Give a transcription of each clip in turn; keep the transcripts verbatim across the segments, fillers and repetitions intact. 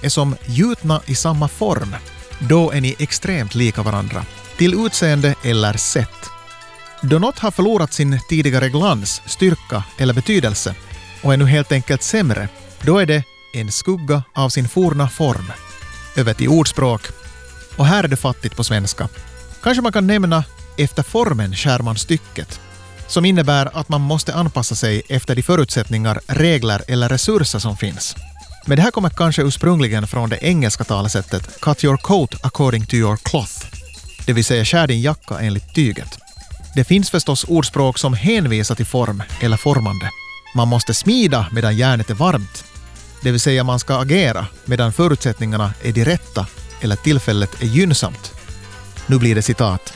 är som gjutna i samma form. Då är ni extremt lika varandra, till utseende eller sätt. Då något har förlorat sin tidigare glans, styrka eller betydelse och är nu helt enkelt sämre, då är det en skugga av sin forna form. Över till ordspråk. Och här är det fattigt på svenska. Kanske man kan nämna efter formen skär man stycket, som innebär att man måste anpassa sig efter de förutsättningar, regler eller resurser som finns. Men det här kommer kanske ursprungligen från det engelska talesättet cut your coat according to your cloth, det vill säga skär din jacka enligt tyget. Det finns förstås ordspråk som hänvisar till form eller formande. Man måste smida medan järnet är varmt, det vill säga man ska agera medan förutsättningarna är de rätta eller tillfället är gynnsamt. Nu blir det citat.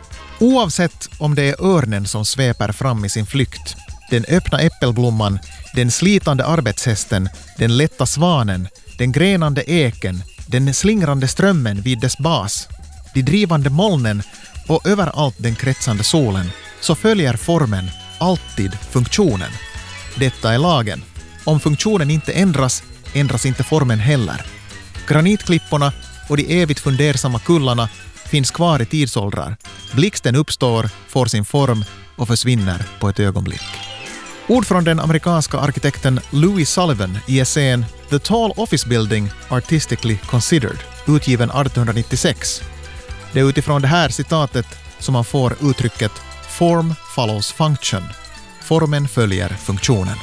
Oavsett om det är örnen som sveper fram i sin flykt, den öppna äppelblomman, den slitande arbetshästen, den lätta svanen, den grenande eken, den slingrande strömmen vid dess bas, de drivande molnen och överallt den kretsande solen, så följer formen alltid funktionen. Detta är lagen. Om funktionen inte ändras, ändras inte formen heller. Granitklipporna och de evigt fundersamma kullarna finns kvar i tidsåldrar. Blixten uppstår, får sin form och försvinner på ett ögonblick. Ord från den amerikanska arkitekten Louis Sullivan i essän The Tall Office Building Artistically Considered, utgiven arton nittiosex. Det är utifrån det här citatet som man får uttrycket form follows function. Formen följer funktionen.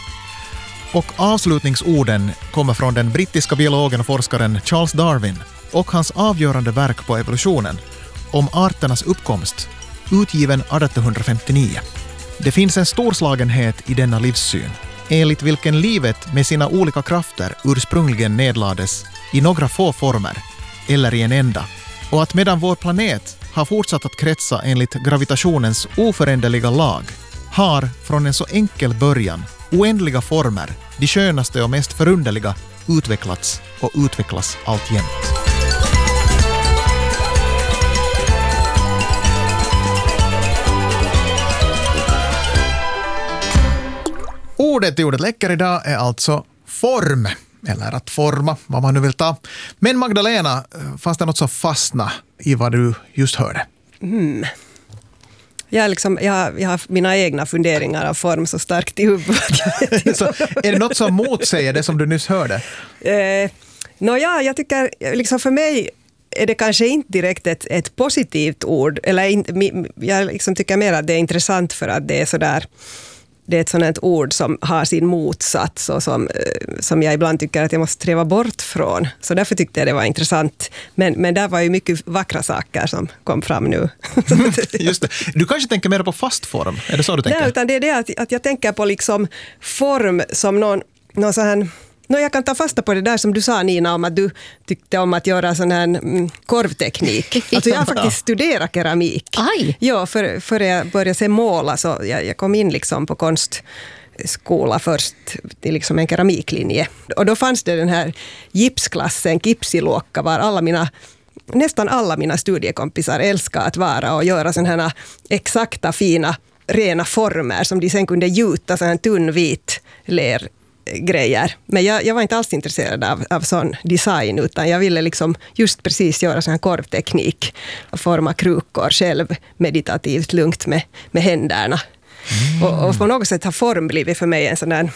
Och avslutningsorden kommer från den brittiska biologen och forskaren Charles Darwin och hans avgörande verk på evolutionen om arternas uppkomst, utgiven arton femtionio. Det finns en storslagenhet i denna livssyn, enligt vilken livet med sina olika krafter ursprungligen nedlades i några få former, eller i en enda, och att medan vår planet har fortsatt att kretsa enligt gravitationens oföränderliga lag, har från en så enkel början oändliga former, de skönaste och mest förunderliga, utvecklats och utvecklas alltjämt. Ordet i ordet läcker idag är alltså form, eller att forma, vad man nu vill ta. Men Magdalena, fanns det något som fastna i vad du just hörde? Mm. Jag, liksom, jag, jag har mina egna funderingar av form så starkt i huvudet. Så, är det något som motsäger det som du nyss hörde? Eh, no, ja, jag tycker, liksom för mig är det kanske inte direkt ett, ett positivt ord. Eller in, jag liksom tycker mer att det är intressant för att det är sådär. Det är ett sådant ord som har sin motsats och som, som jag ibland tycker att jag måste träva bort från. Så därför tyckte jag det var intressant. Men, men där var ju mycket vackra saker som kom fram nu. Just det. Du kanske tänker mer på fast form? Är det så du tänker? Nej, utan det är det att, att jag tänker på liksom form som någon, någon sån här... No, jag kan ta fasta på det där som du sa, Nina, om att du tyckte om att göra sån här mm, korvteknik. Alltså jag har faktiskt studerat keramik. Aj. Ja, för, för jag började se måla så jag, jag kom in liksom på konstskola först till liksom en keramiklinje. Och då fanns det den här gipsklassen, Kipsiluokka, var alla mina nästan alla mina studiekompisar älskar att vara och göra såna här exakta, fina, rena former som de sen kunde gjuta sån här tunn vit ler grejer. Men jag, jag var inte alls intresserad av, av sån design, utan jag ville liksom just precis göra sån här korvteknik och forma krukor själv meditativt lugnt med, med händerna. Mm. Och, och på något sätt har form blivit för mig en sån där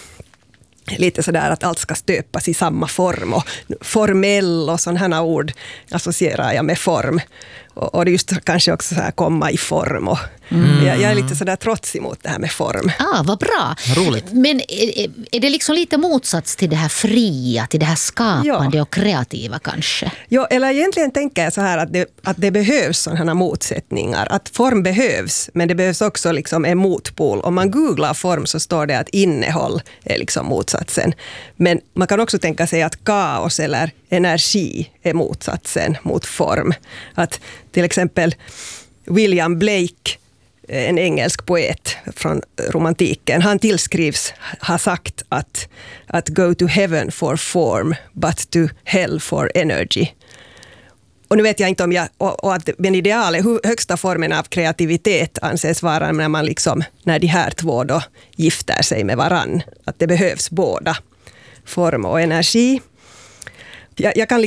lite sådär att allt ska stöpas i samma form, och formell och sådana här ord associerar jag med form. Och, och det just kanske också så här komma i form. Och mm. jag, jag är lite sådär trotsig mot det här med form. Ah, vad bra. Roligt. Men är, är det liksom lite motsats till det här fria, till det här skapande ja. och kreativa kanske? Ja, eller egentligen tänker jag så här att det, att det behövs sådana här motsättningar. Att form behövs, men det behövs också liksom en motpol. Om man googlar form så står det att innehåll är liksom motsatsen. Men man kan också tänka sig att kaos eller energi är motsatsen mot form. Att till exempel William Blake, en engelsk poet från romantiken, han tillskrivs ha sagt att, att go to heaven for form but to hell for energy. Och nu vet jag inte om jag, och, och att den ideala, högsta formen av kreativitet anses vara när man liksom, när de här två då gifter sig med varann. Att det behövs båda, form och energi. Jag, jag kan